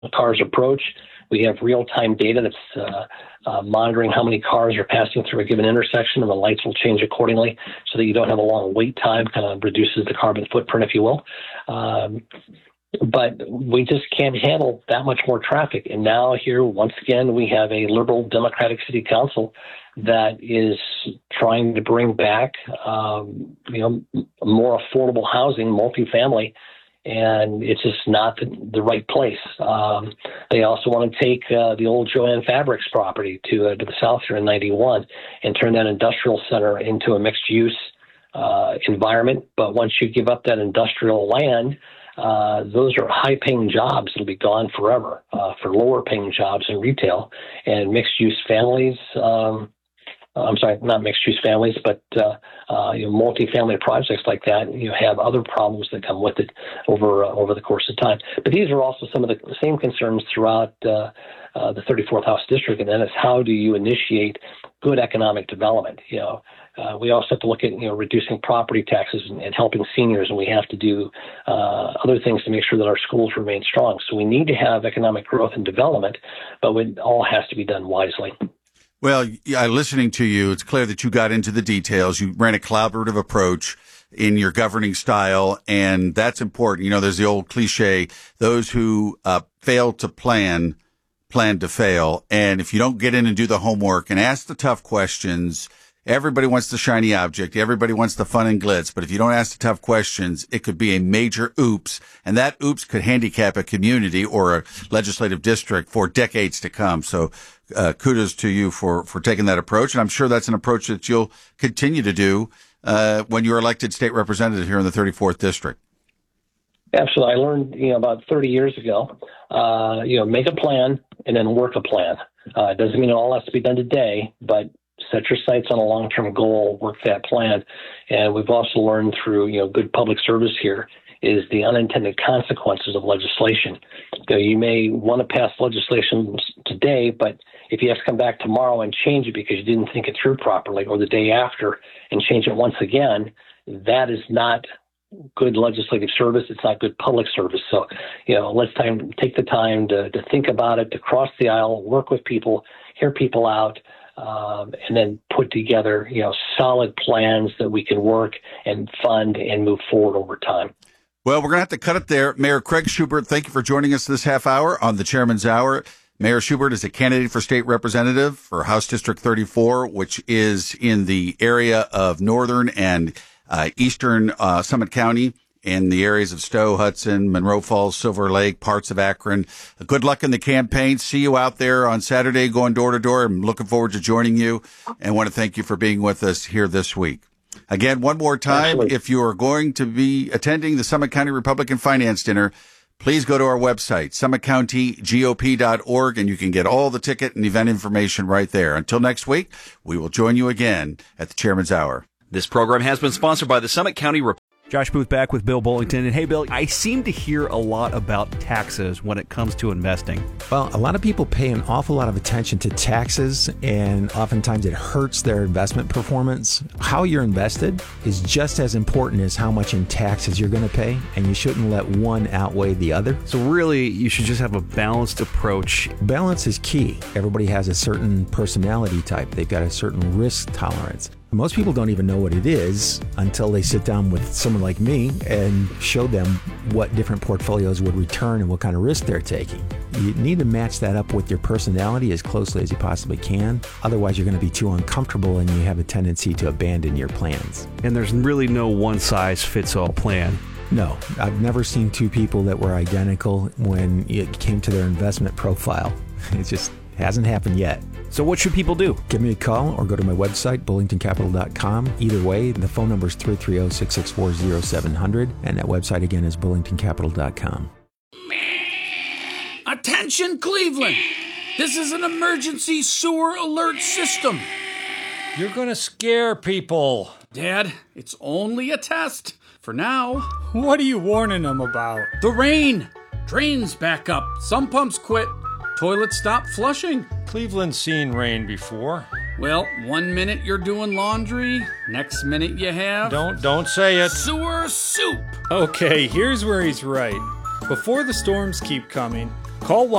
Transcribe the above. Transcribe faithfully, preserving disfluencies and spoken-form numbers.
cars approach. We have real-time data that's uh, uh, monitoring how many cars are passing through a given intersection, and the lights will change accordingly so that you don't have a long wait time, kind of reduces the carbon footprint, if you will. Um, but we just can't handle that much more traffic. And now here, once again, we have a liberal Democratic city council that is trying to bring back, um, you know, more affordable housing, multifamily, and it's just not the, the right place. Um, they also want to take uh, the old Joann Fabrics property to uh, to the south here in ninety-one and turn that industrial center into a mixed-use uh, environment. But once you give up that industrial land, uh, those are high-paying jobs that'll be gone forever uh, for lower-paying jobs in retail and mixed-use families. Um, I'm sorry, not mixed-use families, but uh, uh, you know, multi-family projects like that. You have other problems that come with it over uh, over the course of time. But these are also some of the same concerns throughout uh, uh, the thirty-fourth House District, and then it's how do you initiate good economic development? You know, uh, we also have to look at you know reducing property taxes and, and helping seniors, and we have to do uh, other things to make sure that our schools remain strong. So we need to have economic growth and development, but it all has to be done wisely. Well, yeah, listening to you, it's clear that you got into the details. You ran a collaborative approach in your governing style, and that's important. You know, there's the old cliche, those who uh, fail to plan, plan to fail. And if you don't get in and do the homework and ask the tough questions, everybody wants the shiny object. Everybody wants the fun and glitz. But if you don't ask the tough questions, it could be a major oops. And that oops could handicap a community or a legislative district for decades to come. So uh, kudos to you for, for taking that approach. And I'm sure that's an approach that you'll continue to do uh, when you're elected state representative here in the thirty-fourth District. Absolutely. I learned, you know, about thirty years ago, uh, you know, make a plan and then work a plan. Uh, it doesn't mean it all has to be done today, but set your sights on a long-term goal, work that plan. And we've also learned through, you know, good public service here is the unintended consequences of legislation. You know, you may want to pass legislation today, but if you have to come back tomorrow and change it because you didn't think it through properly, or the day after and change it once again, that is not good legislative service. It's not good public service. So, you know, let's time, take the time to, to think about it, to cross the aisle, work with people, hear people out, Um, and then put together, you know, solid plans that we can work and fund and move forward over time. Well, we're going to have to cut it there. Mayor Craig Schubert, thank you for joining us this half hour on the Chairman's Hour. Mayor Schubert is a candidate for state representative for House District thirty-four, which is in the area of northern and uh, eastern uh, Summit County, in the areas of Stowe, Hudson, Monroe Falls, Silver Lake, parts of Akron. Good luck in the campaign. See you out there on Saturday going door to door. I'm looking forward to joining you and want to thank you for being with us here this week. Again, one more time, Absolutely. If you are going to be attending the Summit County Republican Finance Dinner, please go to our website, summit county G O P dot org, and you can get all the ticket and event information right there. Until next week, we will join you again at the Chairman's Hour. This program has been sponsored by the Summit County Republican. Josh Booth back with Bill Bullington. And hey, Bill, I seem to hear a lot about taxes when it comes to investing. Well, a lot of people pay an awful lot of attention to taxes, and oftentimes it hurts their investment performance. How you're invested is just as important as how much in taxes you're going to pay, and you shouldn't let one outweigh the other. So really, you should just have a balanced approach. Balance is key. Everybody has a certain personality type. They've got a certain risk tolerance. Most people don't even know what it is until they sit down with someone like me and show them what different portfolios would return and what kind of risk they're taking. You need to match that up with your personality as closely as you possibly can. Otherwise, you're going to be too uncomfortable and you have a tendency to abandon your plans. And there's really no one-size-fits-all plan. No, I've never seen two people that were identical when it came to their investment profile. It just hasn't happened yet. So what should people do? Give me a call or go to my website, bullington capital dot com. Either way, the phone number is three three zero, six six four, zero seven zero zero, and that website again is bullington capital dot com. Attention, Cleveland! This is an emergency sewer alert system. You're gonna scare people. Dad, it's only a test. For now. What are you warning them about? The rain. Drains back up. Some pumps quit. Toilets stop flushing. Cleveland's seen rain before. Well, one minute you're doing laundry, next minute you have... Don't, don't say it. Sewer soup. Okay, here's where he's right. Before the storms keep coming, Call